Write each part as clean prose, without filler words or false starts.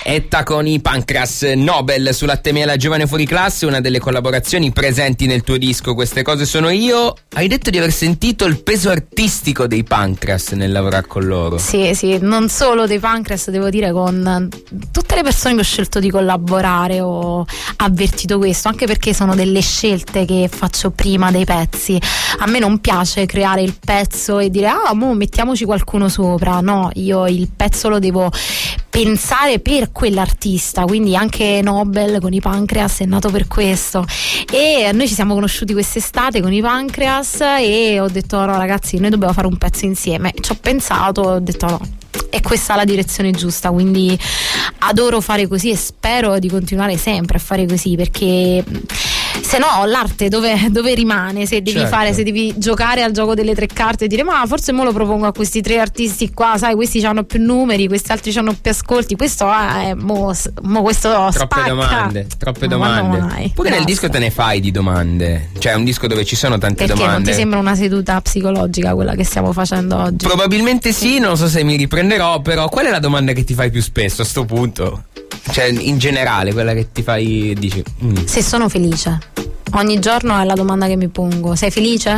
Etta con i Pancras, Nobel su Latte Miele Giovane Fuori Classe, una delle collaborazioni presenti nel tuo disco Queste cose sono io. Hai detto di aver sentito il peso artistico dei Pancras nel lavorare con loro. Sì, non solo dei Pancras, devo dire, con tutte le persone che ho scelto di collaborare ho avvertito questo, anche perché sono delle scelte che faccio prima dei pezzi. A me non piace creare il pezzo e dire mo mettiamoci qualcuno sopra, no, io il pezzo lo devo pensare per quell'artista, quindi anche Nobel con i Pancreas è nato per questo. E noi ci siamo conosciuti quest'estate con i Pancreas e ho detto no ragazzi, noi dobbiamo fare un pezzo insieme. Ci ho pensato, ho detto no, è questa la direzione giusta, quindi adoro fare così e spero di continuare sempre a fare così, perché se no l'arte dove rimane? Se devi fare, se devi giocare al gioco delle tre carte e dire ma forse mo lo propongo a questi tre artisti qua, sai, questi hanno più numeri, questi altri hanno più ascolti, questo mo questo troppe domande. Pure nel disco te ne fai di domande, cioè è un disco dove ci sono tante domande. Perché non ti sembra una seduta psicologica quella che stiamo facendo oggi? Probabilmente sì, non so se mi riprenderò, però qual è la domanda che ti fai più spesso a sto punto? Cioè in generale quella che ti fai, dici se sono felice. Ogni giorno è la domanda che mi pongo: sei felice?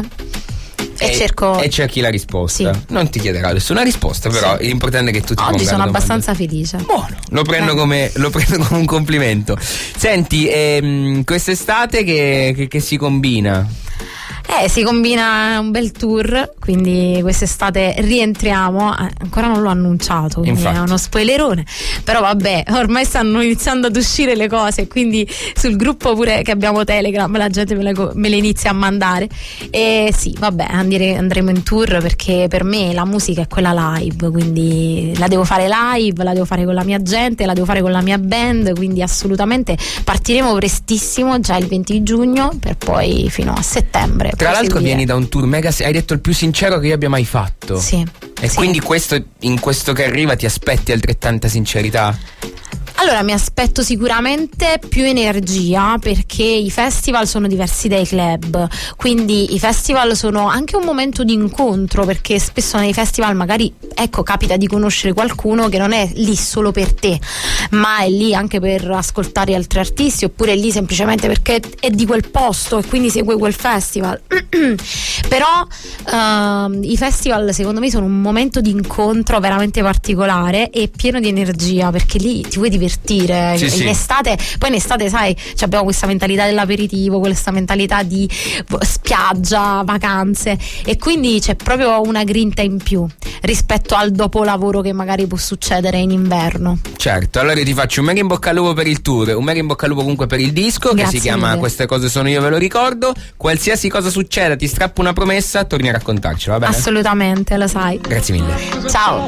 E cerchi la risposta. Sì. Non ti chiederà nessuna risposta, però l'importante è che tu ti ponga oggi sono la domanda. abbastanza felice. Buono, lo prendo come un complimento. Senti, quest'estate che si combina? Si combina un bel tour, quindi quest'estate rientriamo, ancora non l'ho annunciato, quindi infatti. È uno spoilerone, però vabbè, ormai stanno iniziando ad uscire le cose, quindi sul gruppo pure che abbiamo Telegram la gente me le inizia a mandare. E sì, vabbè, andremo in tour, perché per me la musica è quella live, quindi la devo fare live, la devo fare con la mia gente, la devo fare con la mia band, quindi assolutamente partiremo prestissimo, già il 20 giugno, per poi fino a settembre. Tra l'altro vieni da un tour mega, hai detto il più sincero che io abbia mai fatto. Sì. E quindi in questo che arriva ti aspetti altrettanta sincerità? Allora, mi aspetto sicuramente più energia, perché i festival sono diversi dai club, quindi i festival sono anche un momento di incontro, perché spesso nei festival magari capita di conoscere qualcuno che non è lì solo per te, ma è lì anche per ascoltare altri artisti, oppure è lì semplicemente perché è di quel posto e quindi segue quel festival. Però i festival secondo me sono un momento di incontro veramente particolare e pieno di energia, perché lì ti vuoi divertire. Sì. Estate, poi in estate sai, abbiamo questa mentalità dell'aperitivo, questa mentalità di spiaggia, vacanze, e quindi c'è proprio una grinta in più rispetto al dopolavoro che magari può succedere in inverno. Certo, allora io ti faccio un mega in bocca al lupo per il tour, un mega in bocca al lupo comunque per il disco. Grazie, che si chiama mille. Queste cose sono io, ve lo ricordo. Qualsiasi cosa succeda, ti strappo una promessa, torni a raccontarcelo, va bene? Assolutamente, lo sai. Grazie mille. Ciao.